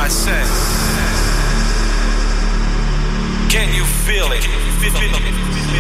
I said, can you feel it? Feel it.